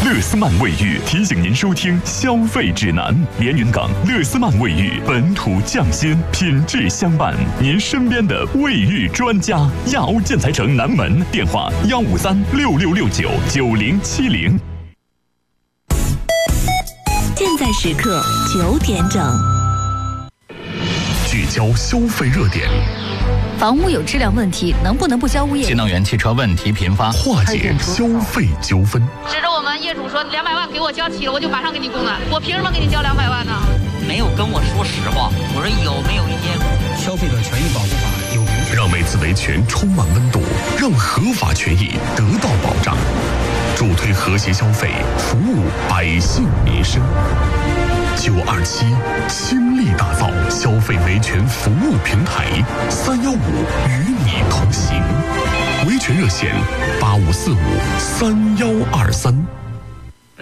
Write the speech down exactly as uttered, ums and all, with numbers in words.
乐斯曼卫浴提醒您收听消费指南。连云港乐斯曼卫浴，本土匠心，品质相伴，您身边的卫浴专家。亚欧建材城南门，电话幺五三六六六九九零七零。 现在时刻九点整， 聚焦消费热点。 房屋有质量问题，能不能不交物业？ 新能源汽车问题频发， 化解消费纠纷。 指着我们业主说两百万给我交齐了，我就马上给你供了。我凭什么给你交两百万呢？ 没有跟我说实话，我说有没有意见？ 消费者权益保护法有明确， 让每次维权充满温度，让合法权益得到保障，助推和谐消费，服务百姓民生。九二七倾力打造消费维权服务平台，三幺五与你同行。维权热线八五四五三幺二三。